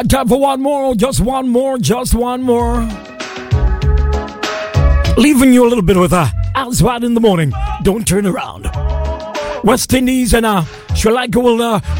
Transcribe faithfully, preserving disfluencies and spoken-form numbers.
Time for one more, just one more, just one more. Leaving you a little bit with a Aswad in the morning. Don't turn around. West Indies and uh, Sri Lanka will uh,